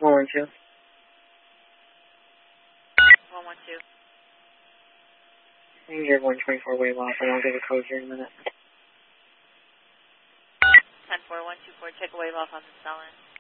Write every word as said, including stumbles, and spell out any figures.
one one two. one one two. You're one twenty-four wave off, and I'll give a code here in a minute. ten four one two four, take a wave off on the Stellan.